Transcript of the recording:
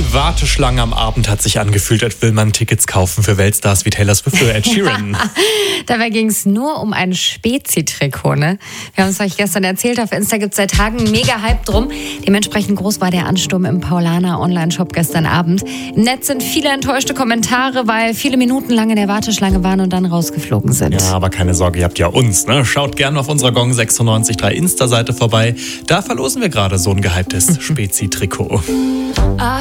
Warteschlange am Abend hat sich angefühlt, als will man Tickets kaufen für Weltstars wie Taylor Swift oder Ed Sheeran. Dabei ging es nur um ein Spezi-Trikot, ne? Wir haben es euch gestern erzählt, auf Insta gibt es seit Tagen einen mega Hype drum. Dementsprechend groß war der Ansturm im Paulaner Online-Shop gestern Abend. Im Netz sind viele enttäuschte Kommentare, weil viele Minuten lang in der Warteschlange waren und dann rausgeflogen sind. Ja, aber keine Sorge, ihr habt ja uns, ne? Schaut gerne auf unserer Gong 96.3 Insta-Seite vorbei. Da verlosen wir gerade so ein gehyptes Spezi-Trikot.